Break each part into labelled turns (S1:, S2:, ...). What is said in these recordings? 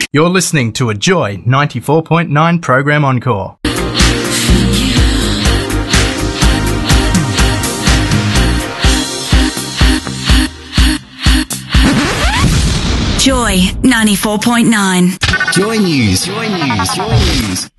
S1: You're listening to a Joy 94.9 program encore.
S2: Joy 94.9.
S3: Joy News. Joy News. Joy News.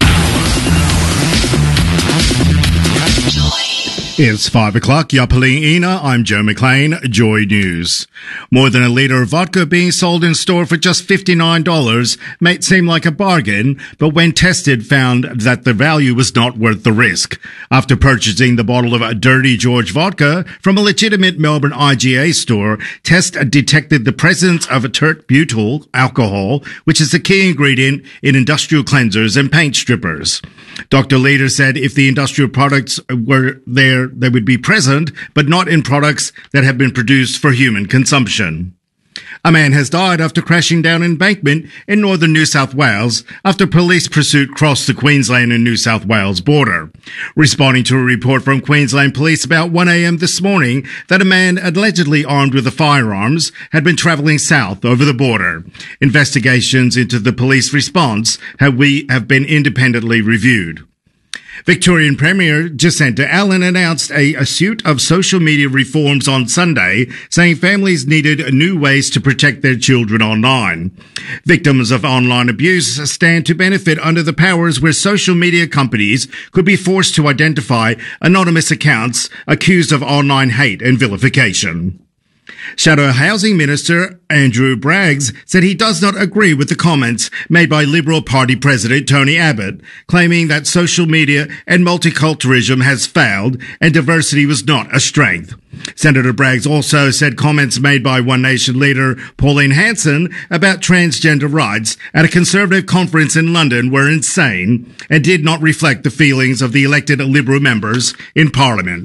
S4: It's 5 o'clock. Yapali Ina. I'm Joe McLean. Joy News. More than a litre of vodka being sold in store for just $59 may seem like a bargain, but when tested found that the value was not worth the risk. After purchasing the bottle of Dirty George vodka from a legitimate Melbourne IGA store, tests detected the presence of tert-butyl alcohol, which is the key ingredient in industrial cleansers and paint strippers. Dr. Leader said if the industrial products were there, they would be present, but not in products that have been produced for human consumption. A man has died after crashing down an embankment in northern New South Wales after police pursuit crossed the Queensland and New South Wales border. Responding to a report from Queensland Police about 1 a.m. this morning that a man allegedly armed with firearms had been travelling south over the border. Investigations into the police response have been independently reviewed. Victorian Premier Jacinta Allen announced a suite of social media reforms on Sunday, saying families needed new ways to protect their children online. Victims of online abuse stand to benefit under the powers where social media companies could be forced to identify anonymous accounts accused of online hate and vilification. Shadow Housing Minister Andrew Braggs said he does not agree with the comments made by Liberal Party President Tony Abbott, claiming that social media and multiculturalism has failed and diversity was not a strength. Senator Braggs also said comments made by One Nation leader Pauline Hanson about transgender rights at a Conservative conference in London were insane and did not reflect the feelings of the elected Liberal members in Parliament.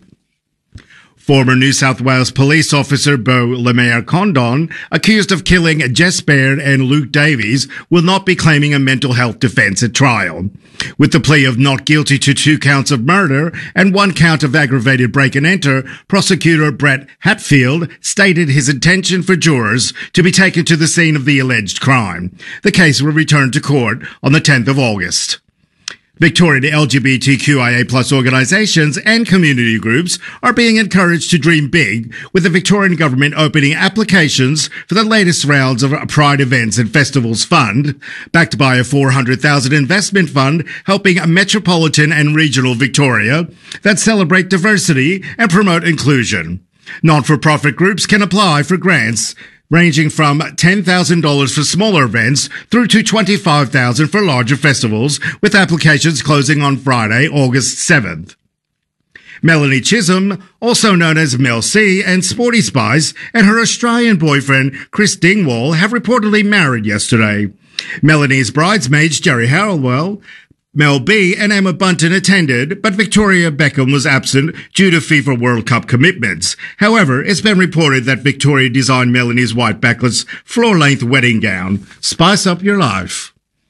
S4: Former New South Wales police officer Beau Lemaire Condon, accused of killing Jess Baird and Luke Davies, will not be claiming a mental health defence at trial. With the plea of not guilty to 2 counts of murder and 1 count of aggravated break and enter, prosecutor Brett Hatfield stated his intention for jurors to be taken to the scene of the alleged crime. The case will return to court on the 10th of August. Victorian LGBTQIA+ organisations and community groups are being encouraged to dream big, with the Victorian Government opening applications for the latest rounds of a Pride Events and Festivals Fund, backed by a $400,000 investment fund helping metropolitan and regional Victoria that celebrate diversity and promote inclusion. Not-for-profit groups can apply for grants ranging from $10,000 for smaller events through to $25,000 for larger festivals, with applications closing on Friday, August 7th. Melanie Chisholm, also known as Mel C, and Sporty Spice, and her Australian boyfriend Chris Dingwall have reportedly married yesterday. Melanie's bridesmaids Jerry Harwell, Mel B and Emma Bunton attended, but Victoria Beckham was absent due to FIFA World Cup commitments. However, it's been reported that Victoria designed Melanie's white backless floor-length wedding gown. Spice up your life.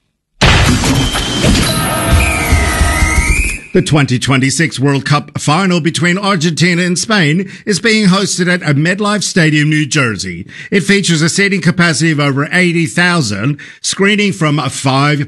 S4: The 2026 World Cup final between Argentina and Spain is being hosted at MetLife Stadium, New Jersey. It features a seating capacity of over 80,000, screening from 5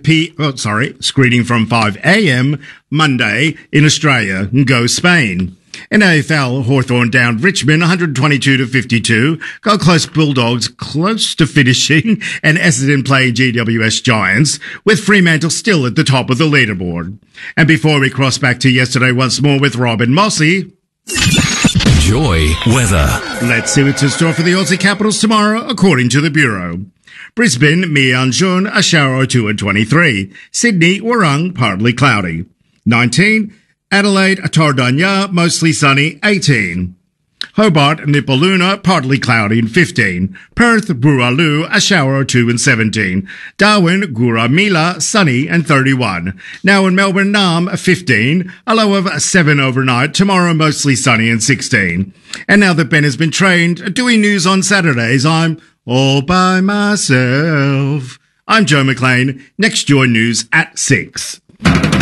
S4: a.m. Monday in Australia. Go Spain. In AFL, Hawthorn downed Richmond 122-52. Gold Coast Bulldogs close to finishing, and Essendon playing GWS Giants, with Fremantle still at the top of the leaderboard. And before we cross back to yesterday once more with Rob and Mossy,
S3: Joy weather.
S4: Let's see what's in store for the Aussie Capitals tomorrow, according to the Bureau. Brisbane, Mianjun, a shower or 2 at 23. Sydney, Warrung, partly cloudy. 19. Adelaide, Tardanya, mostly sunny, 18. Hobart, Nipaluna, partly cloudy, and 15. Perth, Buraloo, a shower or 2 and 17. Darwin, Guramila, sunny and 31. Now in Melbourne, Nam, 15. A low of 7 overnight. Tomorrow, mostly sunny and 16. And now that Ben has been trained doing news on Saturdays, I'm all by myself. I'm Joe McLean. Next Joy News at 6.